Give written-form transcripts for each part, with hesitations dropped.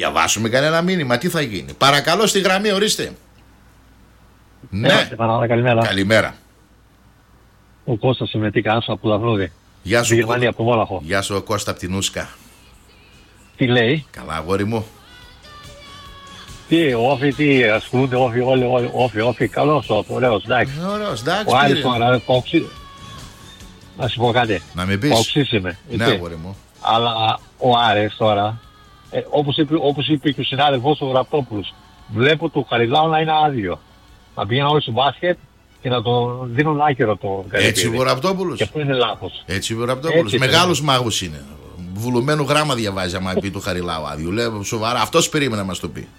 διαβάσουμε κανένα μήνυμα, τι θα γίνει? Παρακαλώ, στη γραμμή, ορίστε. Ναι, καλημέρα. Καλημέρα. Ο Κώστας είμαι, τι κάνεις, από Δαυνούδη. Γεια σου, Γερμανία, από Μόναχο. Γεια σου, Κώστα από την Ούσκα. Τι λέει? Καλά, αγόρι μου. Τι, όφι, τι, ασχολούνται όφι, όφι, καλός, ωραίος, εντάξει. Ωραίος, εντάξει. Ο Άρης τώρα, να σου πω κάτι. Να με πεις. Παοξής είμαι. Ναι, αγόρι μου. Αλλά ο Άρης τώρα, όπως είπε και ο συνάδελφος ο Γραπτόπουλος, βλέπω το Χαριλάου να είναι άδειο. Να πηγαίνουν όλοι στο μπάσκετ και να τον δίνουν άκυρο το Καρυπίδη. Έτσι ο Γραπτόπουλος. Και αυτό είναι λάθος. Έτσι ο Γραπτόπουλος. Μεγάλος μάγος είναι. Βουλωμένο γράμμα διαβάζει άμα πει του Χαριλάου άδειο. Λέω σοβαρά, αυτός περίμενε να μας το πει.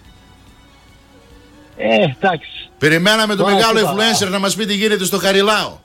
Εντάξει. Περιμέναμε τον μεγάλο influencer να μας πει τι γίνεται στο Χαριλάου.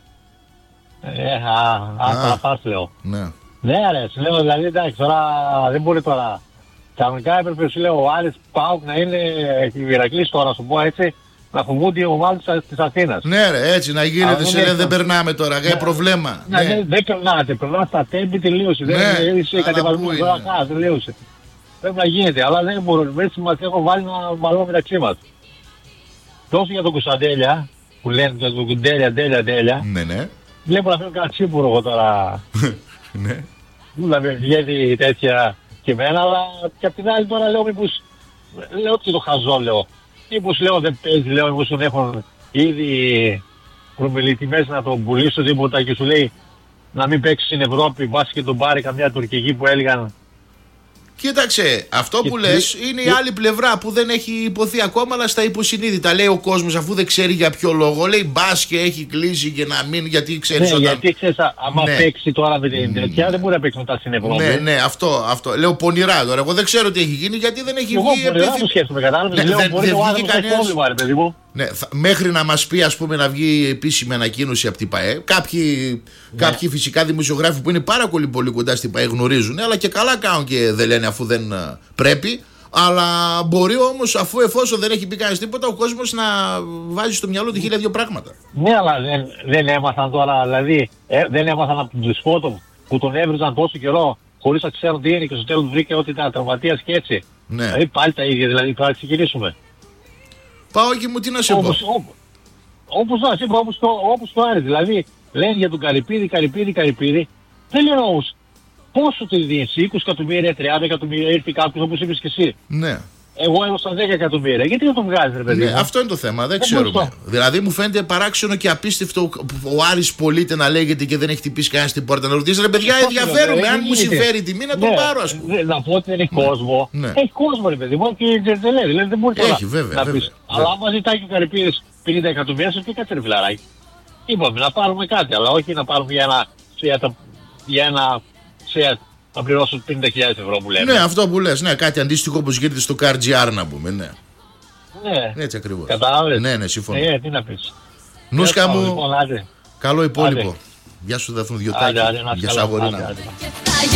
Θα πας, λέω. Ναι. Ναι, ρε, σου λέω, δηλαδή, εντάξει, τώρα δεν μπορεί τώρα. Κανονικά έπρεπε, σου λέω, ο Άρης ΠΑΟΚ να είναι Ηρακλής τώρα, να σου πω έτσι, να φοβούνται οι ομάδες της Αθήνας. Ναι, ρε, έτσι να γίνεται. Σε λέει, δεν περνάμε τώρα, για προβλέμα. Ναι, δεν περνάτε, περνάτε στα τέμπη, τελείωσε. Δεν είσαι κατεβασμό τώρα, τελείωσε. Πρέπει να γίνεται, αλλά δεν μπορούμε. Έτσι μας έχουν βάλει ένα μπαλό μεταξύ μας. Τόσο για τον Κωνσταντέλια, που λένε για τον Κουντέλια, Ναι. βλέπω να φέρω κανένα τσίπουρο εγώ τώρα. Ναι. Δηλαδή βγαίνει τέτοια κειμένα, αλλά και απ' την άλλη τώρα λέω μήπως, λέω και το χαζό λέω. Μήπως λέω δεν παίζει, λέω μήπως τον έχουν ήδη προμελητημές να τον πουλήσω τίποτα και σου λέει να μην παίξει στην Ευρώπη, βάσει και τον πάρει καμιά τουρκική που έλεγαν. Κοίταξε, αυτό που λες είναι η άλλη πλευρά που δεν έχει υποθεί ακόμα, αλλά στα υποσυνείδητα. Λέει ο κόσμος, αφού δεν ξέρει για ποιο λόγο, λέει μπας και έχει κλείσει και να μην, γιατί ξέρεις. Ναι, όταν... γιατί ξέρεις, άμα παίξει τώρα με την τέτοια, δεν μπορεί να παίξει μετά στην Ευρώπη. Ναι, αυτό. Λέω πονηρά τώρα. Εγώ δεν ξέρω τι έχει γίνει, γιατί δεν έχει βγει. Εγώ πονηρά το σκέφτομαι, κατάλαβες. Λέω, μπορεί ο άνθρωπος να έχει πρόβλημα, ρε παιδί μου. Ναι, μέχρι να μας πει, ας πούμε, να βγει επίσημη ανακοίνωση από την ΠΑΕ. Κάποιοι φυσικά δημοσιογράφοι που είναι πάρα πολύ κοντά στην ΠΑΕ γνωρίζουν, αλλά και καλά κάνουν και δεν λένε αφού δεν πρέπει. Αλλά μπορεί όμως, εφόσον δεν έχει πει κανείς τίποτα, ο κόσμος να βάζει στο μυαλό του 1002 πράγματα. Ναι, αλλά δεν έμαθαν τώρα, δηλαδή, δεν έμαθαν από τον Δεσπότο που τον έβριζαν τόσο καιρό χωρίς να ξέρουν τι είναι και στο τέλος βρήκε ότι ήταν τραυματίας και έτσι. Ναι. Δηλαδή πάλι τα ίδια, δηλαδή τώρα ξεκινήσουμε. Πάω και μου τι να σε πω. Όπως το Άρης, δηλαδή λένε για τον Καρυπίδη, δεν λένε όμως πόσο το δίνεις, 20 εκατομμύρια, 30 εκατομμύρια, ήρθε κάποιος όπως είπες και εσύ. Ναι. Εγώ έδωσα 10 εκατομμύρια, γιατί δεν τον βγάζει ρε παιδί. Ναι, αυτό είναι το θέμα, δεν ξέρουμε. Δηλαδή μου φαίνεται παράξενο και απίστευτο ο Άρης πωλείται να λέγεται και δεν έχει χτυπήσει κανένα στην πόρτα. Να ρωτήσει ρε παιδιά, ενδιαφέρομαι, αν μου συμφέρει η τιμή να τον πάρω, ας πούμε. Να πω ότι δεν έχει κόσμο. Έχει κόσμο ρε παιδί μου και δεν λέει, δεν μπορεί να πει. Αλλά άμα ζητάει και ο Καρυπίδης 50 εκατομμύρια, σε τι κάτσε ρε φιλαράκι. Είπαμε να πάρουμε κάτι, αλλά όχι να πάρουμε για ένα Seat να πληρώσουν 50.000 ευρώ που λέμε. Ναι, αυτό που λες, ναι, κάτι αντίστοιχο όπως γίνεται στο CarGR να πούμε, ναι. Ναι, έτσι ακριβώς. Κατάλαβες. Ναι, συμφωνώ. Τι να πεις. Νούσκα μου, λοιπόν, καλό υπόλοιπο. Γεια σου Δαθνουδιωτάκη. Γεια σου αγορίνα.